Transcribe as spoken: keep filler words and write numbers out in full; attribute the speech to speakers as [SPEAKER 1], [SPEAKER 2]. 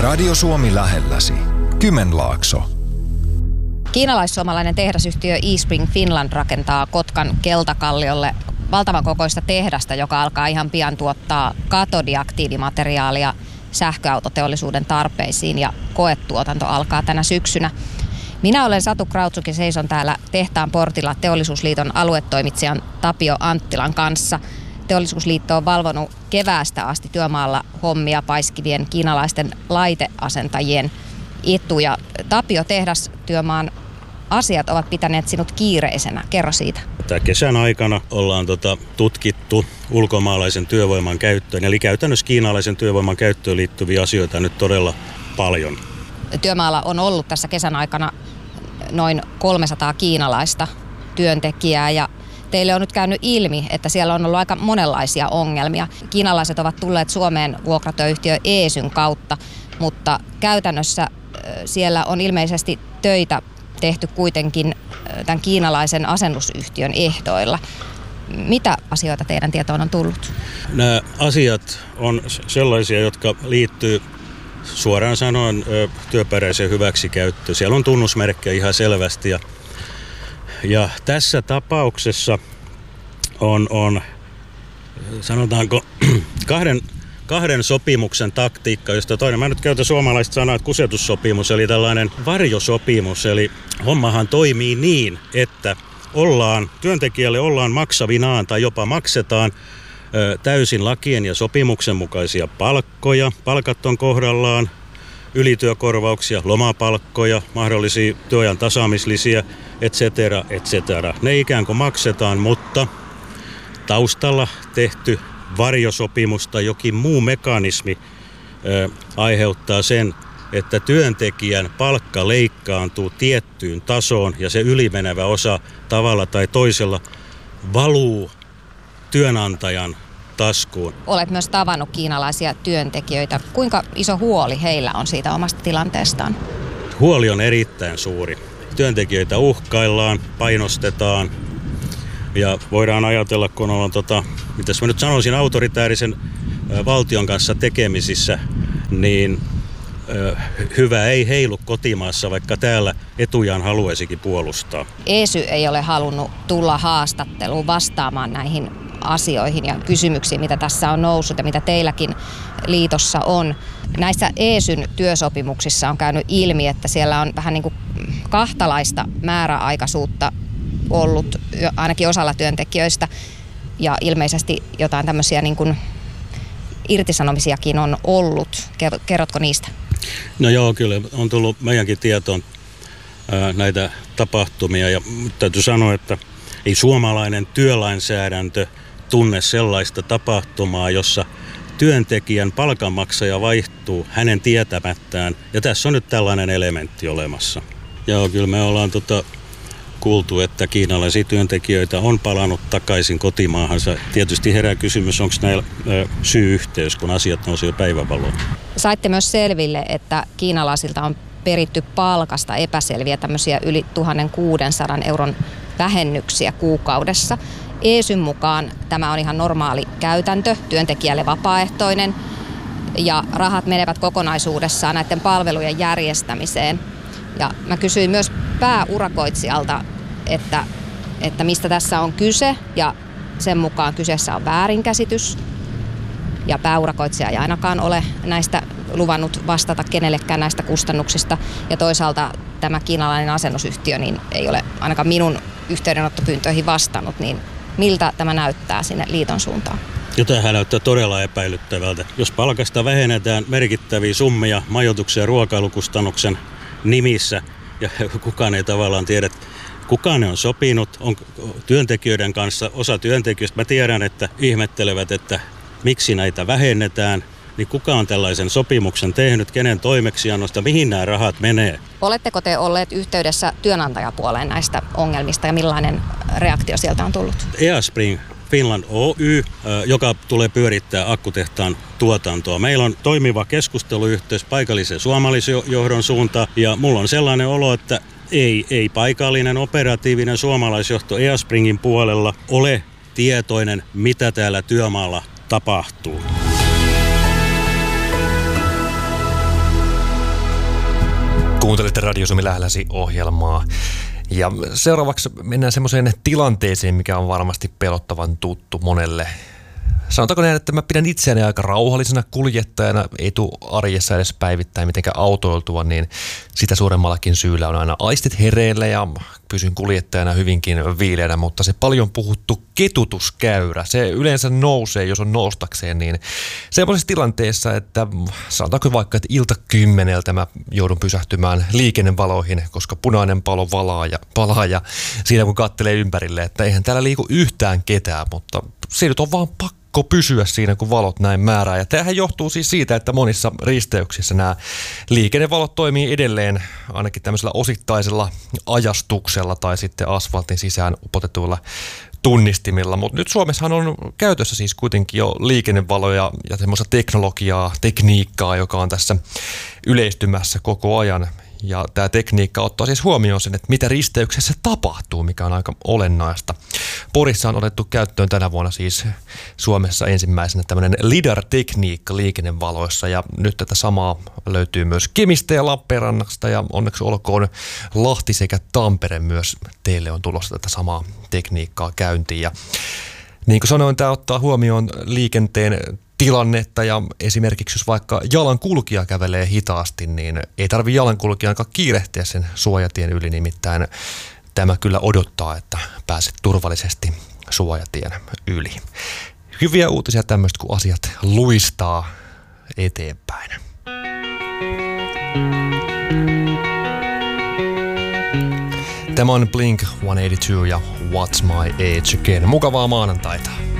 [SPEAKER 1] Radio Suomi lähelläsi. Kymenlaakso.
[SPEAKER 2] Kiinalais-suomalainen tehdasyhtiö eSpring Finland rakentaa Kotkan Keltakalliolle valtavan kokoista tehdasta, joka alkaa ihan pian tuottaa katodiaktiivimateriaalia sähköautoteollisuuden tarpeisiin, ja koetuotanto alkaa tänä syksynä. Minä olen Satu Krautsuk ja seison täällä tehtaan portilla Teollisuusliiton aluetoimitsijan Tapio Anttilan kanssa. Teollisuusliitto on valvonut keväästä asti työmaalla hommia paiskivien kiinalaisten laiteasentajien etuja. Tapio, tehdastyömaan asiat ovat pitäneet sinut kiireisenä. Kerro siitä.
[SPEAKER 3] Tämä kesän aikana ollaan tota, tutkittu ulkomaalaisen työvoiman käyttöön, eli käytännössä kiinalaisen työvoiman käyttöön liittyviä asioita nyt todella paljon.
[SPEAKER 2] Työmaalla on ollut tässä kesän aikana noin kolmesataa kiinalaista työntekijää, ja teille on nyt käynyt ilmi, että siellä on ollut aika monenlaisia ongelmia. Kiinalaiset ovat tulleet Suomeen vuokratyöyhtiö eSyn kautta, mutta käytännössä siellä on ilmeisesti töitä tehty kuitenkin tämän kiinalaisen asennusyhtiön ehdoilla. Mitä asioita teidän tietoon on tullut?
[SPEAKER 3] Nämä asiat on sellaisia, jotka liittyy suoraan sanoen työperäiseen hyväksikäyttöön. Siellä on tunnusmerkkejä ihan selvästi. Ja, ja tässä tapauksessa on, on sanotaanko kahden, kahden sopimuksen taktiikka, josta toinen, mä nyt käytän suomalaista sanaa, että kusetussopimus, eli tällainen varjosopimus. Eli hommahan toimii niin, että ollaan, työntekijälle ollaan maksavinaan tai jopa maksetaan ö, täysin lakien ja sopimuksen mukaisia palkkoja. Palkat on kohdallaan, ylityökorvauksia, lomapalkkoja, mahdollisia työajan tasaamislisiä, et cetera, et cetera. Ne ikään kuin maksetaan, mutta taustalla tehty varjosopimus tai jokin muu mekanismi ö, aiheuttaa sen, että työntekijän palkka leikkaantuu tiettyyn tasoon ja se ylimenevä osa tavalla tai toisella valuu työnantajan taskuun.
[SPEAKER 2] Olet myös tavannut kiinalaisia työntekijöitä. Kuinka iso huoli heillä on siitä omasta tilanteestaan?
[SPEAKER 3] Huoli on erittäin suuri. Työntekijöitä uhkaillaan, painostetaan ja voidaan ajatella, kun ollaan, tota, mitäs mä nyt sanoisin, autoritäärisen valtion kanssa tekemisissä, niin hyvä ei heilu kotimaassa, vaikka täällä etujaan haluaisikin puolustaa. eSy ei ole halunnut tulla haastatteluun vastaamaan näihin asioihin ja kysymyksiin, mitä tässä on noussut ja mitä teilläkin liitossa on. Näissä eSyn työsopimuksissa on käynyt ilmi, että siellä on vähän niin kuin kahtalaista määräaikaisuutta ollut ainakin osalla työntekijöistä, ja ilmeisesti jotain tämmöisiä niin kuin irtisanomisiakin on ollut. Kerrotko niistä? No joo, kyllä on tullut meidänkin tietoon ää, näitä tapahtumia, ja täytyy sanoa, että ei suomalainen työlainsäädäntö tunne sellaista tapahtumaa, jossa työntekijän palkanmaksaja vaihtuu hänen tietämättään, ja tässä on nyt tällainen elementti olemassa. Joo, kyllä me ollaan tota, kuultu, että kiinalaisia työntekijöitä on palannut takaisin kotimaahansa. Tietysti herää kysymys, onko näillä ö, syy-yhteys, kun asiat nousee jo päivävaloon.
[SPEAKER 2] Saitte myös selville, että kiinalaisilta on peritty palkasta epäselviä tämmöisiä yli tuhatkuusisataa euron vähennyksiä kuukaudessa. eSyn mukaan tämä on ihan normaali käytäntö, työntekijälle vapaaehtoinen, ja rahat menevät kokonaisuudessaan näiden palvelujen järjestämiseen. Ja mä kysyin myös pääurakoitsijalta, että, että mistä tässä on kyse, ja sen mukaan kyseessä on väärinkäsitys. Ja pääurakoitsija ei ainakaan ole näistä luvannut vastata kenellekään näistä kustannuksista. Ja toisaalta tämä kiinalainen asennusyhtiö niin ei ole ainakaan minun yhteydenottopyyntöihin vastannut, niin miltä tämä näyttää sinne liiton suuntaan?
[SPEAKER 3] Jotain näyttää todella epäilyttävältä. Jos palkasta vähennetään merkittäviä summia majoituksen ja ruokailukustannuksen nimissä, ja kukaan ei tavallaan tiedä, kukaan ne on sopinut, on työntekijöiden kanssa, osa työntekijöistä, mä tiedän, että ihmettelevät, että miksi näitä vähennetään, niin kuka on tällaisen sopimuksen tehnyt, kenen toimeksiannosta, mihin nämä rahat menee?
[SPEAKER 2] Oletteko te olleet yhteydessä työnantajapuoleen näistä ongelmista ja millainen reaktio sieltä on tullut?
[SPEAKER 3] eSpring Finland Oy, joka tulee pyörittää akkutehtaan tuotantoa. Meillä on toimiva keskusteluyhteys paikallisen suomalaisjohdon suuntaan, ja mulla on sellainen olo, että ei, ei paikallinen operatiivinen suomalaisjohto eSpringin puolella ole tietoinen, mitä täällä työmaalla tapahtuu.
[SPEAKER 4] Kuuntelette Radio Suomi lähelläsi -ohjelmaa. Ja seuraavaksi mennään semmoiseen tilanteeseen, mikä on varmasti pelottavan tuttu monelle. Sanotaanko näin, että mä pidän itseäni aika rauhallisena kuljettajana, ei tule arjessa edes päivittäin mitenkään autoiltua, niin sitä suuremmallakin syyllä on aina aistit hereillä ja pysyn kuljettajana hyvinkin viileänä, mutta se paljon puhuttu ketutuskäyrä, se yleensä nousee, jos on noustakseen, niin semmoisessa tilanteessa, että sanotaanko vaikka, että ilta kymmeneltä mä joudun pysähtymään liikennevaloihin, koska punainen palo valaa ja palaa ja siinä kun katselee ympärille, että eihän täällä liiku yhtään ketään, mutta se nyt on vaan pakko pysyä siinä, kun valot näin määrää. Ja tämähän johtuu siis siitä, että monissa risteyksissä nämä liikennevalot toimii edelleen ainakin tämmöisellä osittaisella ajastuksella tai sitten asfaltin sisään upotetuilla tunnistimilla. Mutta nyt Suomessahan on käytössä siis kuitenkin jo liikennevaloja ja semmoista teknologiaa, tekniikkaa, joka on tässä yleistymässä koko ajan. Ja tämä tekniikka ottaa siis huomioon sen, että mitä risteyksessä tapahtuu, mikä on aika olennaista. Porissa on otettu käyttöön tänä vuonna siis Suomessa ensimmäisenä tämmöinen lidar-tekniikka liikennevaloissa. Ja nyt tätä samaa löytyy myös Kemistä ja Lappeenrannasta ja onneksi olkoon Lahti sekä Tampere myös teille on tulossa tätä samaa tekniikkaa käyntiin. Ja niin kuin sanoin, tämä ottaa huomioon liikenteen tilannetta ja esimerkiksi jos vaikka jalankulkija kävelee hitaasti, niin ei tarvitse jalankulkijankaan kiirehtiä sen suojatien yli, nimittäin tämä kyllä odottaa, että pääset turvallisesti suojatien yli. Hyviä uutisia tämmöistä, kun asiat luistaa eteenpäin. Tämä on Blink sata kahdeksankymmentäkaksi ja What's My Age Again. Mukavaa maanantaita.